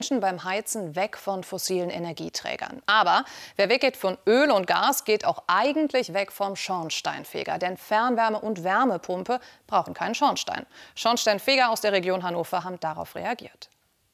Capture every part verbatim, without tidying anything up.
beim Heizen weg von fossilen Energieträgern. Aber wer weggeht von Öl und Gas, geht auch eigentlich weg vom Schornsteinfeger. Denn Fernwärme und Wärmepumpe brauchen keinen Schornstein. Schornsteinfeger aus der Region Hannover haben darauf reagiert.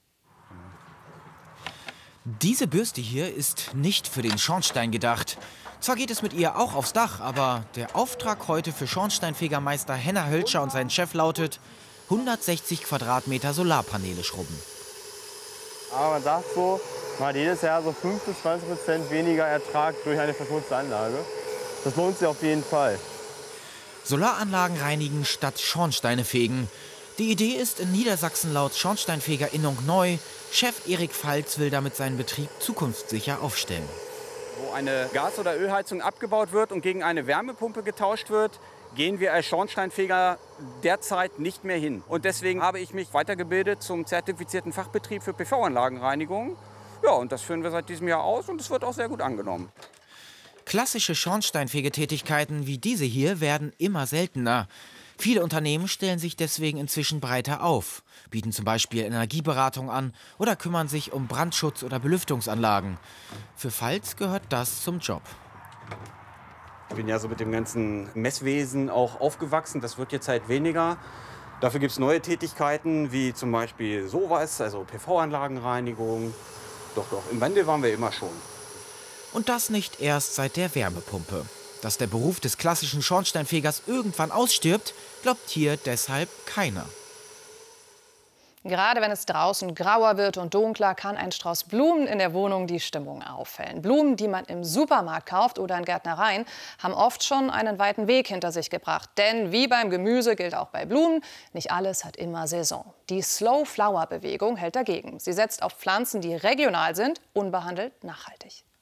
Diese Bürste hier ist nicht für den Schornstein gedacht. Zwar geht es mit ihr auch aufs Dach, aber der Auftrag heute für Schornsteinfegermeister Henner Hölscher und seinen Chef lautet: hundertsechzig Quadratmeter Solarpaneele schrubben. Aber man sagt so, man hat jedes Jahr so fünf bis zwanzig Prozent weniger Ertrag durch eine verschmutzte Anlage. Das lohnt sich auf jeden Fall. Solaranlagen reinigen statt Schornsteine fegen. Die Idee ist in Niedersachsen laut Schornsteinfegerinnung neu. Chef Erik Pfalz will damit seinen Betrieb zukunftssicher aufstellen. Wo eine Gas- oder Ölheizung abgebaut wird und gegen eine Wärmepumpe getauscht wird, gehen wir als Schornsteinfeger derzeit nicht mehr hin. Und deswegen habe ich mich weitergebildet zum zertifizierten Fachbetrieb für P V-Anlagenreinigung. Ja, und das führen wir seit diesem Jahr aus und es wird auch sehr gut angenommen. Klassische Schornsteinfegetätigkeiten wie diese hier werden immer seltener. Viele Unternehmen stellen sich deswegen inzwischen breiter auf, bieten zum Beispiel Energieberatung an oder kümmern sich um Brandschutz oder Belüftungsanlagen. Für Pfalz gehört das zum Job. Ich bin ja so mit dem ganzen Messwesen auch aufgewachsen. Das wird jetzt halt weniger. Dafür gibt es neue Tätigkeiten, wie zum Beispiel sowas, also P V-Anlagenreinigung. Doch, doch, im Wandel waren wir immer schon. Und das nicht erst seit der Wärmepumpe. Dass der Beruf des klassischen Schornsteinfegers irgendwann ausstirbt, glaubt hier deshalb keiner. Gerade wenn es draußen grauer wird und dunkler, kann ein Strauß Blumen in der Wohnung die Stimmung aufhellen. Blumen, die man im Supermarkt kauft oder in Gärtnereien, haben oft schon einen weiten Weg hinter sich gebracht. Denn wie beim Gemüse gilt auch bei Blumen, nicht alles hat immer Saison. Die Slow-Flower-Bewegung hält dagegen. Sie setzt auf Pflanzen, die regional sind, unbehandelt nachhaltig.